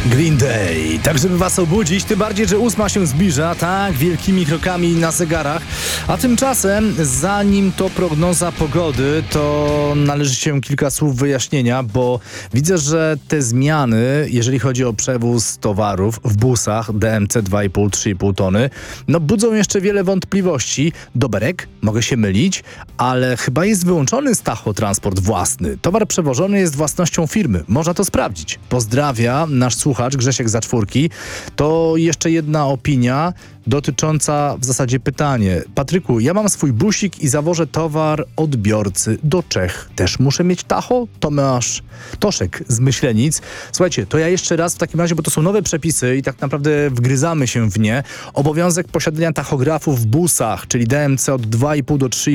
Green Day, tak żeby was obudzić, tym bardziej, że 8 się zbliża, tak, wielkimi krokami na zegarach, a tymczasem, zanim to prognoza pogody, to należy się kilka słów wyjaśnienia, bo widzę, że te zmiany, jeżeli chodzi o przewóz towarów w busach DMC 2,5-3,5 tony, no budzą jeszcze wiele wątpliwości. Doberek, mogę się mylić, ale chyba jest wyłączony z tachotransport własny. Towar przewożony jest własnością firmy, można to sprawdzić. Pozdrawia nasz słuchacz Grzesiek za czwórki. To jeszcze jedna opinia dotycząca w zasadzie pytanie. Patryku, ja mam swój busik i zawożę towar odbiorcy do Czech. Też muszę mieć tacho? Toszek z Myślenic. Słuchajcie, to ja jeszcze raz w takim razie, bo to są nowe przepisy i tak naprawdę wgryzamy się w nie. Obowiązek posiadania tachografów w busach, czyli DMC od 2,5 do 3,5